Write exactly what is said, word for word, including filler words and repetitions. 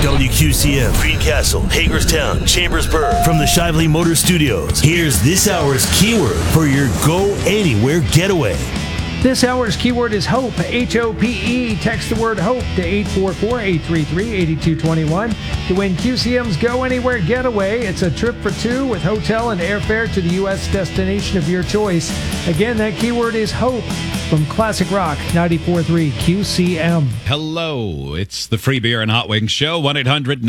W Q C M, Greencastle, Hagerstown, Chambersburg. From the Shively Motor Studios, here's this hour's keyword for your Go Anywhere getaway. This hour's keyword is HOPE, H O P E. Text the word HOPE to eight four four, eight three three, eight two two one to win Q C M's Go Anywhere Getaway. It's a trip for two with hotel and airfare to the U S destination of your choice. Again, that keyword is HOPE from Classic Rock ninety-four point three Q C M. Hello, it's the Free Beer and Hot Wings Show, one eight hundred